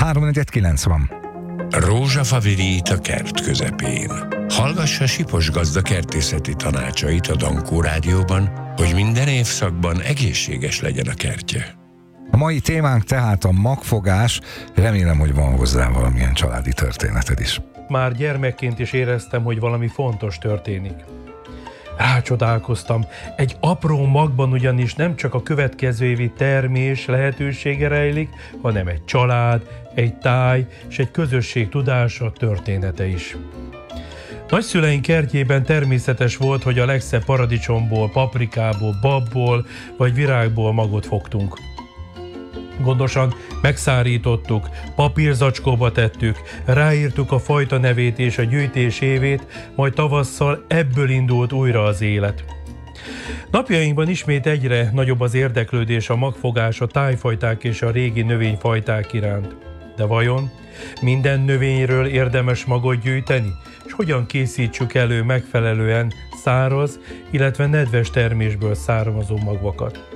3:49 van. Rózsafa virít a kert közepén. Hallgassa Sipos gazda kertészeti tanácsait a Dankó Rádióban, hogy minden évszakban egészséges legyen a kertje. A mai témánk tehát a magfogás. Remélem, hogy van hozzá valamilyen családi történeted is. Már gyermekként is éreztem, hogy valami fontos történik. Rácsodálkoztam. Egy apró magban ugyanis nem csak a következő évi termés lehetősége rejlik, hanem egy család, egy táj és egy közösség tudása, története is. Nagyszüleink kertjében természetes volt, hogy a legszebb paradicsomból, paprikából, babból vagy virágból magot fogtunk. Gondosan megszárítottuk, papírzacskóba tettük, ráírtuk a fajta nevét és a gyűjtés évét, majd tavasszal ebből indult újra az élet. Napjainkban ismét egyre nagyobb az érdeklődés a magfogás, a tájfajták és a régi növényfajták iránt. De vajon minden növényről érdemes magot gyűjteni? És hogyan készítsük elő megfelelően száraz, illetve nedves termésből származó magvakat?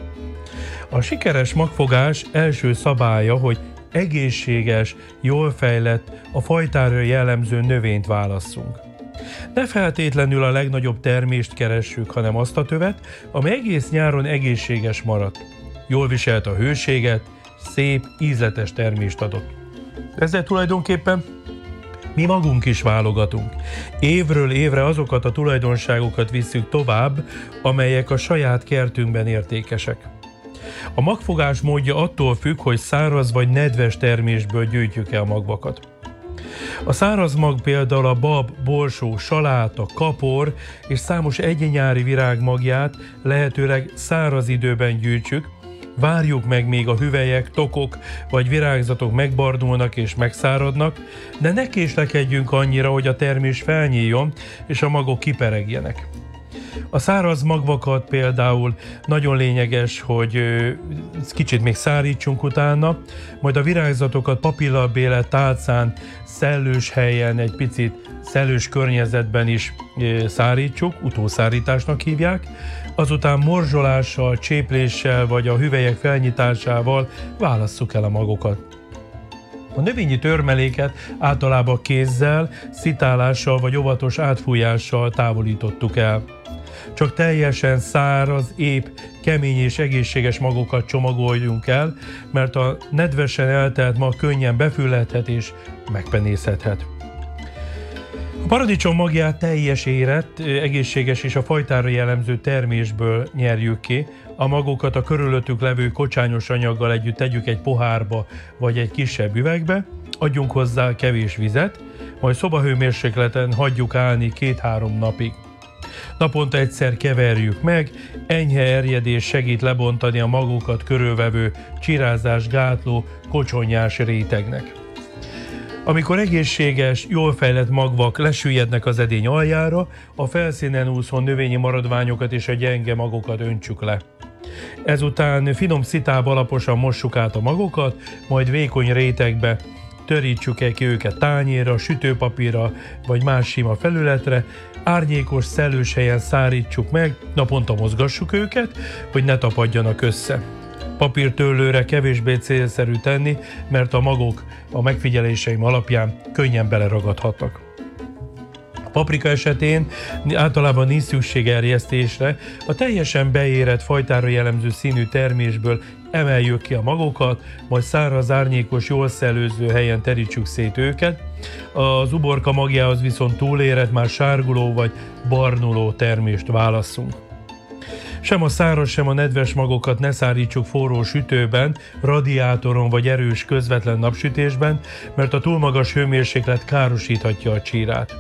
A sikeres magfogás első szabálya, hogy egészséges, jól fejlett, a fajtára jellemző növényt válasszunk. Ne feltétlenül a legnagyobb termést keressük, hanem azt a tövet, ami egész nyáron egészséges maradt. Jól viselt a hőséget, szép, ízletes termést adott. Ezzel tulajdonképpen mi magunk is válogatunk. Évről évre azokat a tulajdonságokat visszük tovább, amelyek a saját kertünkben értékesek. A magfogás módja attól függ, hogy száraz vagy nedves termésből gyűjtjük el magvakat. A száraz mag például a bab, borsó, saláta, kapor és számos egynyári virág magját lehetőleg száraz időben gyűjtsük, várjuk meg, míg a hüvelyek, tokok vagy virágzatok megbardulnak és megszáradnak, de ne késlekedjünk annyira, hogy a termés felnyíljon és a magok kiperegjenek. A száraz magvakat például nagyon lényeges, hogy kicsit még szárítsunk utána, majd a virágzatokat papillabéle tálcán, szellős helyen, egy picit szellős környezetben is szárítsuk, utószárításnak hívják, azután morzsolással, csépléssel vagy a hüvelyek felnyitásával válasszuk el a magokat. A növényi törmeléket általában kézzel, szitálással vagy óvatos átfújással távolítottuk el. Csak teljesen száraz, épp, kemény és egészséges magokat csomagoljunk el, mert a nedvesen eltelt mag könnyen befülledhet és megpenészedhet. A paradicsom magját teljes érett, egészséges és a fajtára jellemző termésből nyerjük ki. A magokat a körülöttük levő kocsányos anyaggal együtt tegyük egy pohárba vagy egy kisebb üvegbe, adjunk hozzá kevés vizet, majd szobahőmérsékleten hagyjuk állni 2-3 napig. Naponta egyszer keverjük meg, enyhe erjedés segít lebontani a magokat körülvevő csirázás gátló kocsonyás rétegnek. Amikor egészséges, jól fejlett magvak lesüllyednek az edény aljára, a felszínen úszó növényi maradványokat és a gyenge magokat öntsük le. Ezután finom szitába alaposan mossuk át a magokat, majd vékony rétegbe törítsük ki őket tányérra, sütőpapírra vagy más sima felületre, árnyékos, szellős helyen szárítsuk meg, naponta mozgassuk őket, hogy ne tapadjanak össze. Papírtőlőre kevésbé célszerű tenni, mert a magok a megfigyeléseim alapján könnyen beleragadhatnak. A paprika esetén általában nincs szükség erjesztésre, a teljesen beérett fajtára jellemző színű termésből emeljük ki a magokat, majd száraz, árnyékos, jól szellőző helyen terítsük szét őket. Az uborka magjához viszont túlérett, már sárguló vagy barnuló termést válasszunk. Sem a száraz, sem a nedves magokat ne szárítsuk forró sütőben, radiátoron vagy erős közvetlen napsütésben, mert a túl magas hőmérséklet károsíthatja a csírát.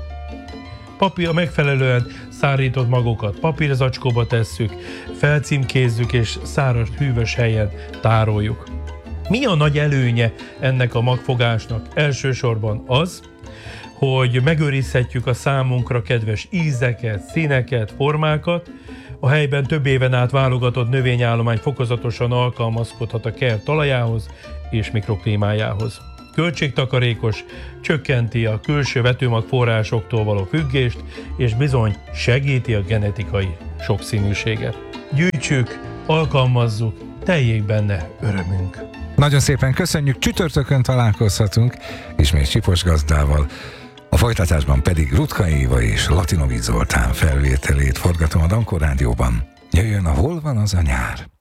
A megfelelően szárított magokat papírzacskóba tesszük, felcímkézzük és száraz, hűvös helyen tároljuk. Mi a nagy előnye ennek a magfogásnak? Elsősorban az, hogy megőrizhetjük a számunkra kedves ízeket, színeket, formákat, a helyben több éven át válogatott növényállomány fokozatosan alkalmazkodhat a kert talajához és mikroklímájához. Költségtakarékos, csökkenti a külső vetőmag forrásoktól való függést, és bizony segíti a genetikai sokszínűséget. Gyűjtsük, alkalmazzuk teljék benne örömünk. Nagyon szépen köszönjük, csütörtökön találkozhatunk, ismét Sipos gazdával. A folytatásban pedig Rutka Éva és Latinovics Zoltán felvételét forgatom a Dankó Rádióban. Jöjjön a Hol van az a nyár?